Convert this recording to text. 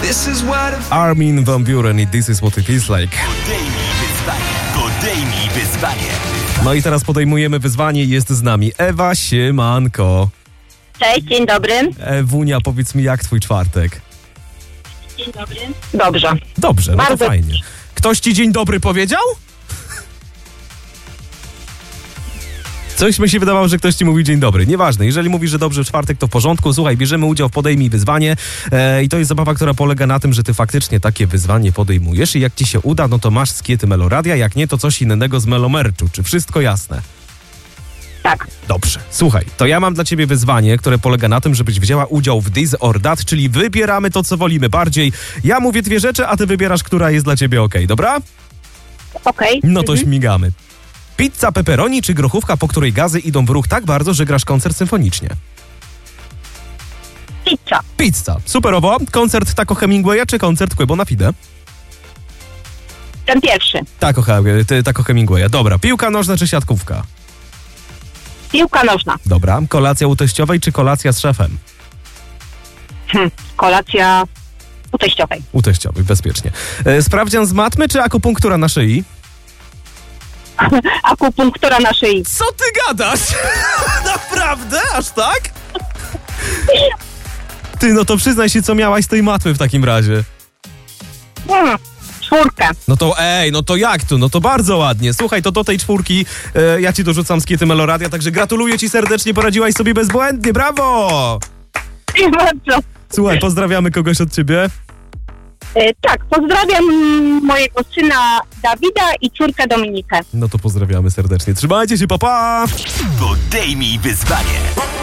Armin van Buuren i This is what it feels like. Podejmij wyzwanie. No i teraz podejmujemy wyzwanie. Jest z nami Ewa, siemanko. Cześć, dzień dobry. Ewunia, powiedz mi, jak twój czwartek? Dzień dobry. Dobrze. Dobrze, no Bardzo. to fajnie. Ktoś ci dzień dobry powiedział? Coś mi się wydawało, że ktoś ci mówi dzień dobry. Nieważne, jeżeli mówisz, że dobrze w czwartek, to w porządku. Słuchaj, bierzemy udział w Podejmij Wyzwanie i to jest zabawa, która polega na tym, że ty faktycznie takie wyzwanie podejmujesz i jak ci się uda, no to masz skiety Meloradia, jak nie, to coś innego z Melomerczu. Czy wszystko jasne? Tak. Dobrze. Słuchaj, to ja mam dla ciebie wyzwanie, które polega na tym, żebyś wzięła udział w This or That, czyli wybieramy to, co wolimy bardziej. Ja mówię dwie rzeczy, a ty wybierasz, która jest dla ciebie okej, dobra? Okej. No to śmigamy. Pizza pepperoni czy grochówka, po której gazy idą w ruch tak bardzo, że grasz koncert symfonicznie? Pizza. Pizza. Superowo. Koncert Taco Hemingwaya czy koncert Quebo na Fide? Ten pierwszy. Taco Hemingwaya. Dobra. Piłka nożna czy siatkówka? Piłka nożna. Dobra. Kolacja u teściowej czy kolacja z szefem? Kolacja u teściowej. U teściowej, bezpiecznie. Sprawdzian z matmy czy akupunktura na szyi? Akupunktura na szyi. Co ty gadasz? Naprawdę? Aż tak? Ty, no to przyznaj się, co miałaś z tej matmy w takim razie. 4. No to no to jak tu? No to bardzo ładnie. Słuchaj, to do tej 4 ja ci dorzucam skiety Meloradia, także gratuluję ci serdecznie, poradziłaś sobie bezbłędnie, brawo! Dziękuję bardzo. Słuchaj, pozdrawiamy kogoś od ciebie. Tak, pozdrawiam mojego syna Dawida i córkę Dominikę. No to pozdrawiamy serdecznie. Trzymajcie się, pa pa! Podejmij wyzwanie.